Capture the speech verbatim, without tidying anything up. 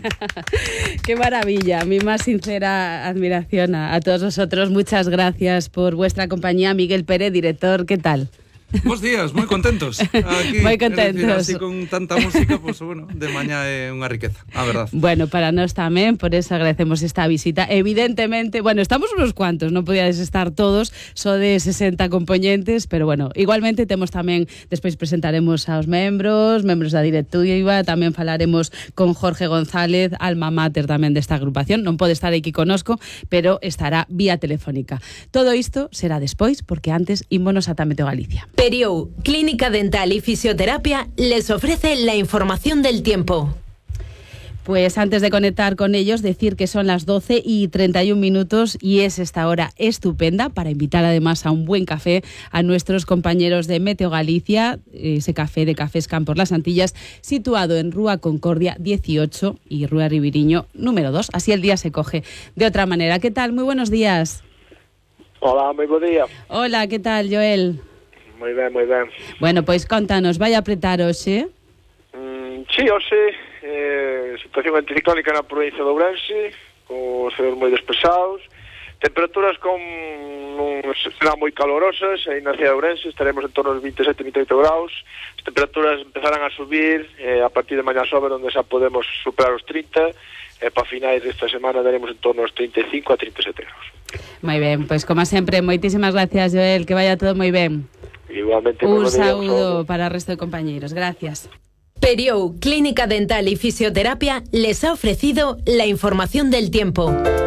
Qué maravilla, mi más sincera admiración a, a todos vosotros. Muchas gracias por vuestra compañía. Miguel Pérez, director, ¿qué tal? Bos días, moi contentos. Aquí, moi contentos. Decir, así con tanta música, pues bueno, de mañá é unha riqueza, a verdad. Bueno, para nós tamén, por eso agradecemos esta visita. Evidentemente, bueno, estamos unos cuantos, non podíades estar todos, só de sesenta componentes, pero bueno, igualmente temos tamén, despois presentaremos aos membros, membros da directiva, tamén falaremos con Jorge González, alma mater tamén desta agrupación. Non pode estar aquí conosco, pero estará vía telefónica. Todo isto será despois, porque antes ímonos ata Meteo Galicia. Periou, Clínica Dental y Fisioterapia, les ofrece la información del tiempo. Pues antes de conectar con ellos, decir que son las doce y treinta y un minutos y es esta hora estupenda para invitar además a un buen café a nuestros compañeros de Meteo Galicia, ese café de Cafés Can por las Antillas, situado en Rúa Concordia dieciocho y Rúa Ribiriño número dos. Así el día se coge de otra manera. ¿Qué tal? Muy buenos días. Hola, moi bo día. Hola, ¿qué tal, Joel? Moi ben, moi ben. Bueno, pois contanos, vai apretar hoxe? Mm, sí, hoxe, eh, situación anticiclónica na provincia de Ourense, con os ceos moi despesados, temperaturas con non serán moi calorosas, aí na cidade de Ourense estaremos en torno aos vinte e sete, vinte e oito graus, as temperaturas empezarán a subir eh, a partir de mañá sobre, onde xa podemos superar os trinta, e para finais desta semana daremos en torno aos trinta e cinco a trinta e sete graus. Moi ben, pois como sempre, moitísimas gracias, Joel, que vaya todo moi ben. Igualmente, un saludo para el resto de compañeros. Gracias. Periou, Clínica Dental y Fisioterapia, les ha ofrecido la información del tiempo.